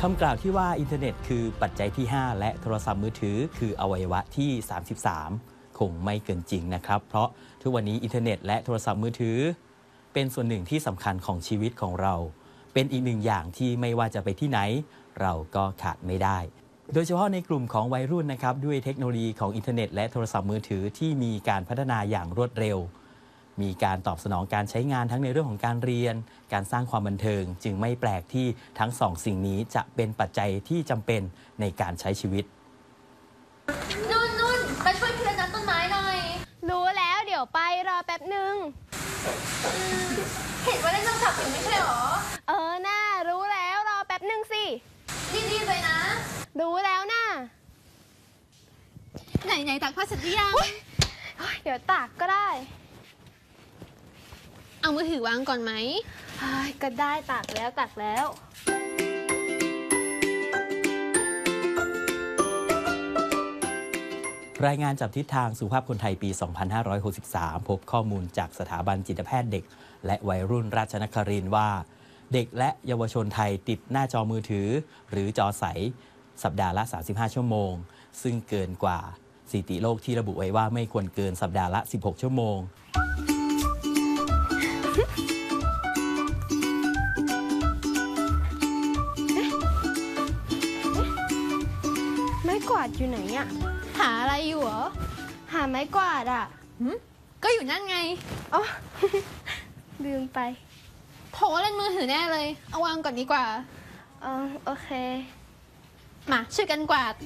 คำกล่าวที่ว่าอินเทอร์เน็ตคือปัจจัยที่ 5 และโทรศัพท์มือถือคืออวัยวะที่ 33 คงไม่เกินจริงนะครับเพราะทุกวันนี้อินเทอร์เน็ตและโทรศัพท์มือถือเป็นส่วนหนึ่งที่สำคัญของชีวิตของเราเป็นอีกหนึ่งอย่างที่ไม่ว่าจะไปที่ไหนเราก็ขาดไม่ได้โดยเฉพาะในกลุ่มของวัยรุ่นนะครับด้วยเทคโนโลยีของอินเทอร์เน็ตและโทรศัพท์มือถือที่มีการพัฒนาอย่างรวดเร็วมีการตอบสนองการใช้งานทั้งในเรื่องของการเรียนการสร้างความบันเทิงจึงไม่แปลกที่ทั้งสองสิ่งนี้จะเป็นปัจจัยที่จำเป็นในการใช้ชีวิตนุ่นมาช่วยพี่รดน้ำต้นไม้หน่อยรู้แล้วเดี๋ยวไปรอแป๊บหนึ่งเห็นว่าเล่นโทรศัพท์อยู่ไม่ใช่หรอน่ารู้แล้วรอแป๊บหนึ่งสิรีบๆเลยนะรู้แล้วน่าไหนตากผ้าเสร็จหรือยังเดี๋ยวตากก็ได้เอามือถือวางก่อนไหมก็ได้ตากแล้วรายงานจับทิศทางสุขภาพคนไทยปี 2563 พบข้อมูลจากสถาบันจิตแพทย์เด็กและวัยรุ่นราชนครินทร์ว่าเด็กและเยาวชนไทยติดหน้าจอมือถือหรือจอใสสัปดาห์ละ 35 ชั่วโมงซึ่งเกินกว่าสถิติโลกที่ระบุไว้ว่าไม่ควรเกินสัปดาห์ละ 16 ชั่วโมงไม้กวาดอยู่ไหนอะหาอะไรอยู่เหรอหาไม้กวาดอะก็อยู่นั่นไงอ๋อ ลืมไปโถเล่นมือถือแน่เลยเอาวางก่อนดีกว่าโอเคมาช่วยกันกวาด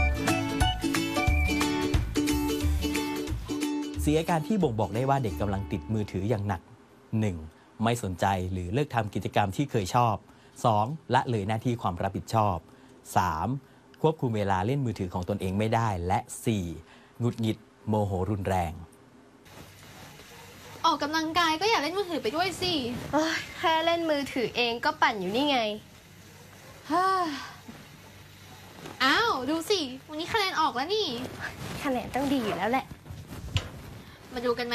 4 อาการที่บ่งบอกได้ว่าเด็กกำลังติดมือถืออย่างหนัก 1. ไม่สนใจหรือเลิกทำกิจกรรมที่เคยชอบ 2. ละเลยหน้าที่ความรับผิดชอบ 3. ควบคุมเวลาเล่นมือถือของตนเองไม่ได้และ 4. หงุดหงิดโมโหรุนแรงออกกำลังกายก็อย่าเล่นมือถือไปด้วยสิแค่เล่นมือถือเองก็ปั่นอยู่นี่ไงอ้าวดูสิวันนี้คะแนนออกแล้วนี่คะแนนต้องดีอยู่แล้วแหละมาดูกันไหม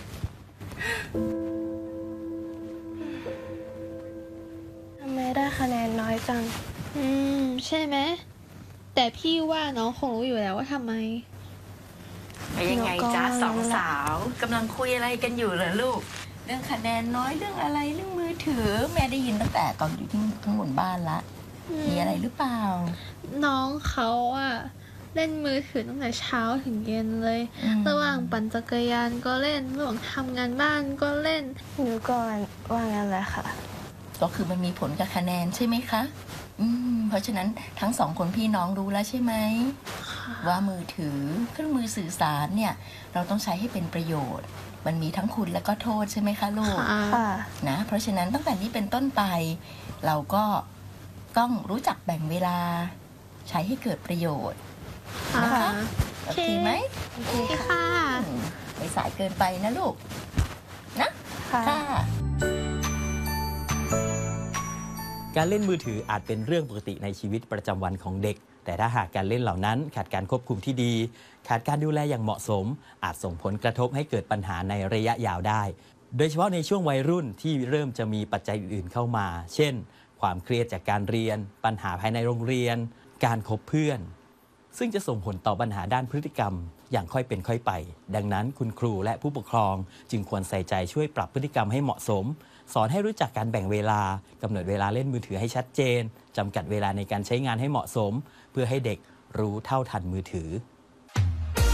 ทำไมได้คะแนนน้อยจังใช่ไหมแต่พี่ว่าน้องคงรู้อยู่แล้วว่าทำไมเป็นยังไงจ๊ะสองสาวกำลังคุยอะไรกันอยู่เหรอลูกเรื่องคะแนนน้อยเรื่องอะไรเรื่องมือถือแม่ได้ยินตั้งแต่ตอนอยู่ที่ข้างบนบ้านละมีอะไรหรือเปล่าน้องเขาอะเล่นมือถือตั้งแต่เช้าถึงเย็นเลยระหว่างปั่นจักรยานก็เล่นระหว่างทำงานบ้านก็เล่นหนูก่อนว่างั้นแหละค่ะก็คือมันมีผลกับคะแนนใช่ไหมคะเพราะฉะนั้นทั้งสองคนพี่น้องรู้แล้วใช่ไหมว่ามือถือเครื่องมือสื่อสารเนี่ยเราต้องใช้ให้เป็นประโยชน์มันมีทั้งคุณและก็โทษใช่ไหมคะลูกนะเพราะฉะนั้นตั้งแต่นี้เป็นต้นไปเราก็ต้องรู้จักแบ่งเวลาใช้ให้เกิดประโยชน์นะคะโอเคไหมโอเคค่ะไม่สายเกินไปนะลูกนะค่ะการเล่นมือถืออาจเป็นเรื่องปกติในชีวิตประจำวันของเด็กแต่ถ้าหากการเล่นเหล่านั้นขาดการควบคุมที่ดีขาดการดูแลอย่างเหมาะสมอาจส่งผลกระทบให้เกิดปัญหาในระยะยาวได้โดยเฉพาะในช่วงวัยรุ่นที่เริ่มจะมีปัจจัยอื่นๆเข้ามาเช่นความเครียดจากการเรียนปัญหาภายในโรงเรียนการคบเพื่อนซึ่งจะส่งผลต่อปัญหาด้านพฤติกรรมอย่างค่อยเป็นค่อยไปดังนั้นคุณครูและผู้ปกครองจึงควรใส่ใจช่วยปรับพฤติกรรมให้เหมาะสมสอนให้รู้จักการแบ่งเวลากำหนดเวลาเล่นมือถือให้ชัดเจนจำกัดเวลาในการใช้งานให้เหมาะสมเพื่อให้เด็กรู้เท่าทันมือถือ